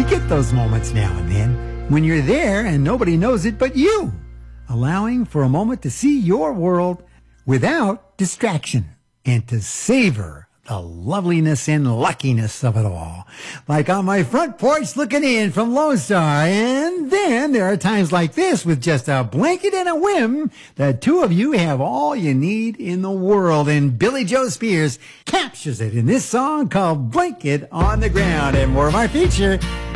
get those moments now and then when you're there and nobody knows it but you, allowing for a moment to see your world without distraction and to savor the loveliness and luckiness of it all. Like on my front porch looking in from Lone Star. And then there are times like this with just a blanket and a whim, the two of you have all you need in the world. And Billy Joe Spears captures it in this song called Blanket on the Ground. And more of my feature